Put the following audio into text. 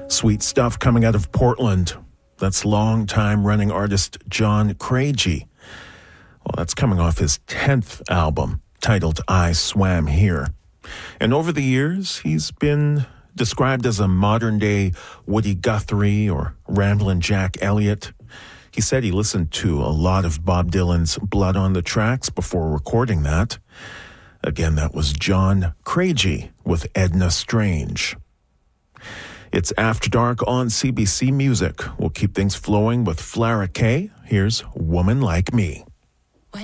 Sweet stuff coming out of Portland. That's long-time running artist John Craigie. Well, that's coming off his 10th album, titled I Swam Here. And over the years, he's been described as a modern-day Woody Guthrie or Ramblin' Jack Elliott. He said he listened to a lot of Bob Dylan's Blood on the Tracks before recording that. Again, that was John Craigie with Edna Strange. It's After Dark on CBC Music. We'll keep things flowing with Flara Kay. Here's Woman Like Me.